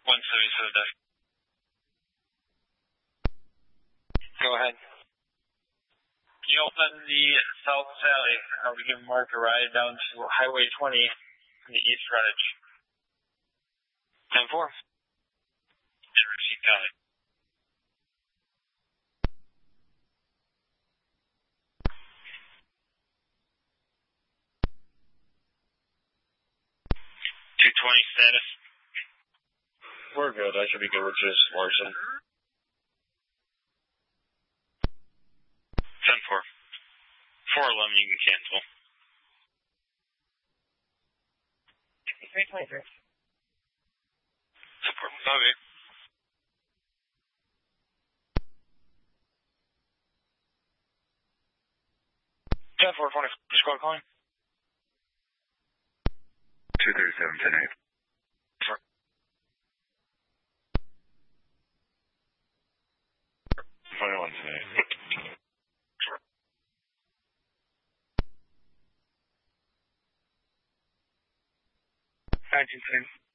177 desk. Go ahead. Can you open the South Sally? I'll be giving Mark a ride down to Highway 20 in the East Greenwich. 10-4. And receive Sally. Status. We're good. I should be good with just Larson. 10-4. 411, you can cancel. 5323. Support. Copy. 10-4, 20. Squad calling. 237, 10-8. 21 today. 1910.